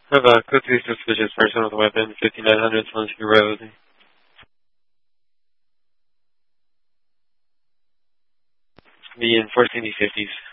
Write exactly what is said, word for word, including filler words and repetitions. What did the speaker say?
Have a code three suspicious person with a weapon, fifty-nine hundred Slinsky Road. It's going to be in four C D fifties.